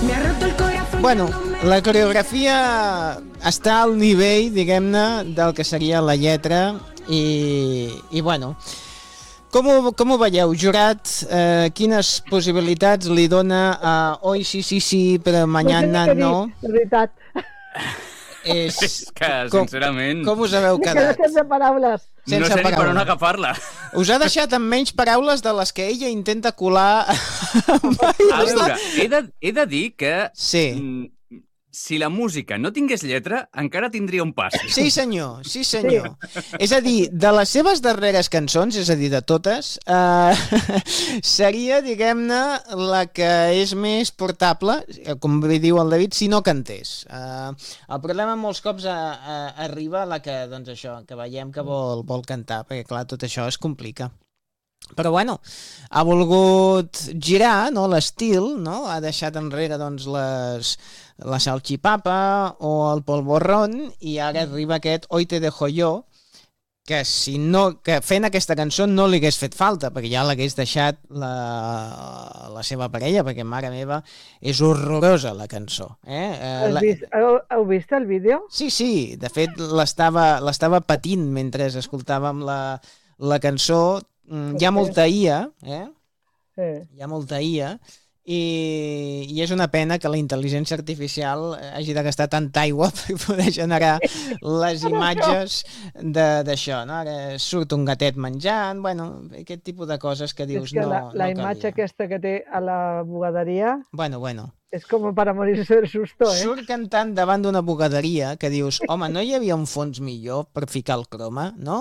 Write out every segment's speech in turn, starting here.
Bueno, la coreografia està al nivell, diguem-ne, del que seria la lletra i bueno, com ho veieu, jurat? Quines possibilitats li dona a hoy sí, però mañana no? De veritat. És que, sincerament... Com us haveu quedat? Sense paraules. No sé ni per on agafar-la. Us ha deixat amb menys paraules de les que ella intenta colar. A veure, he de dir que... Sí. Si la música no tingués lletra, encara tindria un pas. Sí, senyor. És a dir, de les seves darreres cançons, és a dir, de totes, seria, diguem-ne, la que és més portable, com diu el David, si no cantés. El problema molts cops arriba a la que, doncs això, que veiem que vol cantar, perquè clar, tot això es complica. Però bueno, ha volgut girar, no, l'estil, no? Ha deixat enrere doncs la salchipapa o el polvorrón i ara arriba aquest Hoy te dejo yo, que fent aquesta cançó no li hagués fet falta, perquè ja l'hagués deixat la seva parella, perquè mare meva, és horrorosa la cançó. Heu vist el vídeo? Sí, de fet l'estava patint mentre escoltàvem la cançó. Hi ha molta IA, hi ha molta IA, i és una pena que la intel·ligència artificial hagi de gastar tanta aigua per poder generar les imatges d'això, no? Ara surt un gatet menjant, bueno, aquest tipus de coses que dius no calia. La imatge aquesta que té a la bugaderia... Bueno. És com para morirse del susto, Surt cantant davant d'una bugaderia que dius, home, no hi havia un fons millor per ficar el croma, no?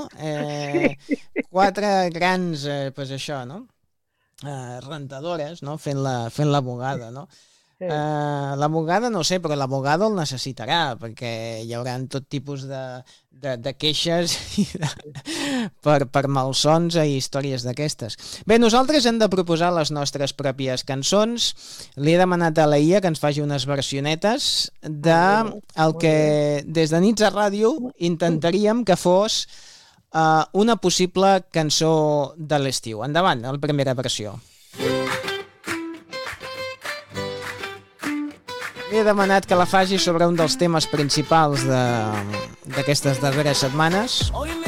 4 grans, pues això, no? Rentadores, no? Fent la bugada, no? Sí. La bugada no sé, però l'abogado el necessitarà, perquè hi haurà tot tipus de queixes per malsons i històries d'aquestes. Bé, nosaltres hem de proposar les nostres pròpies cançons. Li he demanat a la IA que ens faci unes versionetes del que des de Nits a Ràdio intentaríem que fos una possible cançó de l'estiu. Endavant, la primera versió. He demanat que la faci sobre un dels temes principals d'aquestes darreres setmanes.